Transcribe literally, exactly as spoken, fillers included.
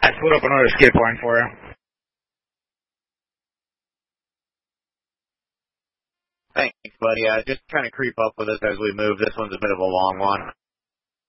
I put up another skid point for you. Thanks, buddy. Uh, just kind of creep up with us as we move. This one's a bit of a long one.